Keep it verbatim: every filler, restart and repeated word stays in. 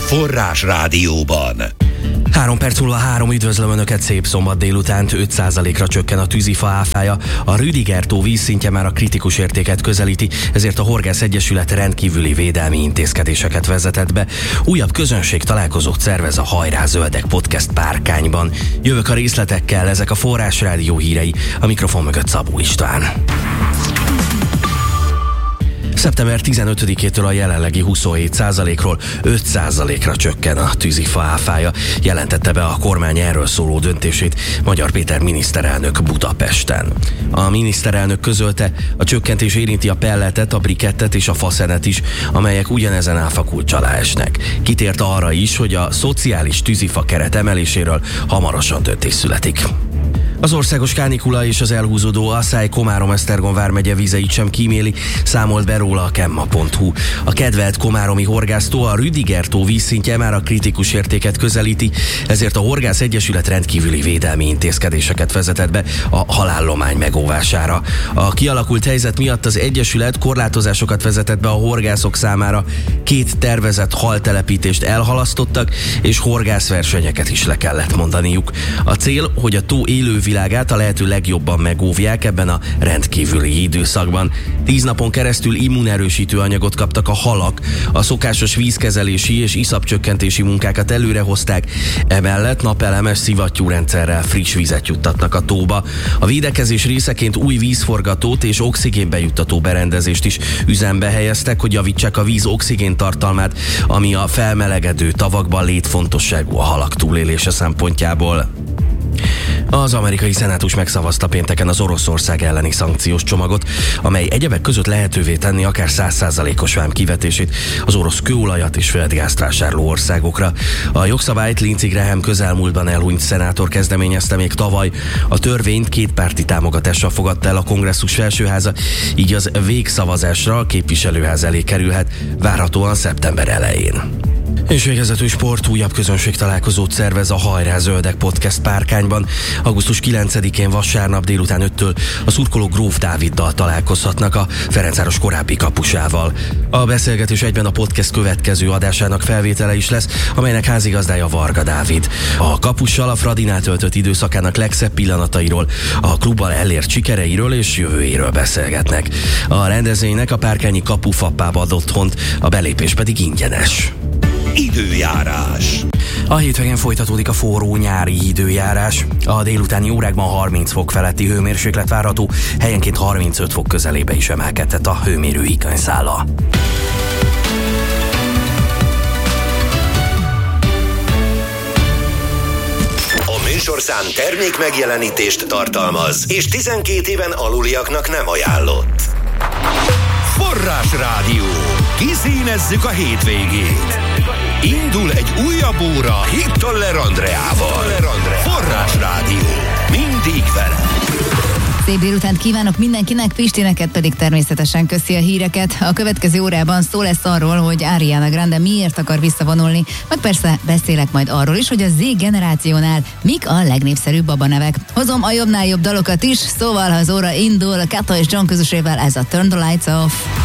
Forrás Rádióban. Három perc múlva három, üdvözlöm Önöket, szép szombat délután. öt százalékra csökken a tűzifa áfája. A Rüdiger tó vízszintje már a kritikus értéket közelíti, ezért a Horgász Egyesület rendkívüli védelmi intézkedéseket vezetett be. Újabb közönségtalálkozót szervez a Hajrá Zöldek podcast Párkányban. Jövök a részletekkel, ezek a Forrás Rádió hírei, a mikrofon mögött Szabó István. szeptember tizenötödikétől a jelenlegi huszonhét százalékról öt százalékra csökken a tűzifa áfája, jelentette be a kormány erről szóló döntését Magyar Péter miniszterelnök Budapesten. A miniszterelnök közölte, a csökkentés érinti a pelletet, a brikettet és a faszenet is, amelyek ugyanezen áfakulcs alá esnek. Kitért arra is, hogy a szociális tűzifa keret emeléséről hamarosan döntés születik. Az országos kánikula és az elhúzódó asszály Komárom-Esztergom vármegye vizeit sem kíméli, számolt be róla a kemma pont hu. A kedvelt komáromi horgásztó, a Rüdiger tó vízszintje már a kritikus értéket közelíti, ezért a Horgász Egyesület rendkívüli védelmi intézkedéseket vezetett be a halállomány megóvására. A kialakult helyzet miatt az Egyesület korlátozásokat vezetett be a horgászok számára, két tervezett haltelepítést elhalasztottak, és horgászversenyeket is le kellett mondaniuk. A cél, hogy a tó élővilágát a lehető legjobban megóvják ebben a rendkívüli időszakban. Tíz napon keresztül immunerősítő anyagot kaptak a halak, a szokásos vízkezelési és iszapcsökkentési munkákat előrehozták, emellett napelemes szivattyúrendszerrel friss vizet juttatnak a tóba. A védekezés részeként új vízforgatót és oxigénbejuttató berendezést is üzembe helyeztek, hogy javítsák a víz oxigén tartalmát, ami a felmelegedő tavakban létfontosságú a halak túlélése szempontjából. Az amerikai szenátus megszavazta pénteken az Oroszország elleni szankciós csomagot, amely egyebek között lehetővé tenni akár száz százalékos vám kivetését az orosz kőolajat és földgázt vásárló országokra. A jogszabályt Lindsey Graham közelmúltban elhunyt szenátor kezdeményezte még tavaly. A törvényt kétpárti támogatással fogadta el a kongresszus felsőháza, így az végszavazásra a képviselőház elé kerülhet, várhatóan szeptember elején. És végezetül sport, újabb közönségtalálkozót szervez a Hajrá Zöldek podcast Párkányban. augusztus kilencedikén vasárnap délután öttől a szurkolók Gróf Dáviddal találkozhatnak, a Ferencváros korábbi kapusával. A beszélgetés egyben a podcast következő adásának felvétele is lesz, amelynek házigazdája Varga Dávid. A kapussal a Fradinál töltött időszakának legszebb pillanatairól, a klubban elért sikereiről és jövőjéről beszélgetnek. A rendezvénynek a párkányi Kapufappába ad otthont, a belépés pedig ingyenes. Időjárás. A hétvégén folytatódik a forró nyári időjárás. A délutáni órákban harminc fok feletti hőmérséklet várható, helyenként harmincöt fok közelébe is emelkedett a hőmérő ikanyszála. A műsorszám termék megjelenítést tartalmaz, és tizenkét éven aluliaknak nem ajánlott. Forrás Rádió. Kiszínezzük a hétvégét. Indul egy újabb óra Hittoller Andreával. Forrás Rádió. Mindig vele. Szép délutánt kívánok mindenkinek, Pisti, neked pedig természetesen köszi a híreket. A következő órában szó lesz arról, hogy Ariana Grande miért akar visszavonulni, meg persze beszélek majd arról is, hogy a Z generációnál mik a legnépszerűbb babanevek. Hozom a jobbnál jobb dalokat is, szóval ha az óra indul, Kata és John közösével ez a Turn the Lights Off.